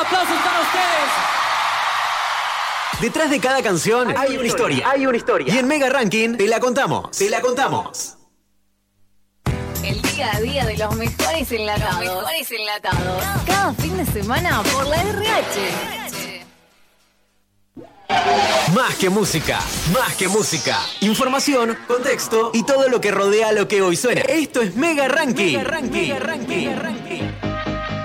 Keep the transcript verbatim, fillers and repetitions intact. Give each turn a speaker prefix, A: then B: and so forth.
A: aplausos para ustedes.
B: Detrás de cada canción hay, hay una historia. historia. Hay una historia. Y en Mega Ranking te la contamos. Te la contamos.
C: El día a día de los mejores enlatados. Los mejores enlatados. Cada fin de semana por la R H.
B: Más que música, más que música. Información, contexto y todo lo que rodea lo que hoy suena. Esto es Mega Ranking. Mega Ranking. Mega Ranking. Mega Ranking.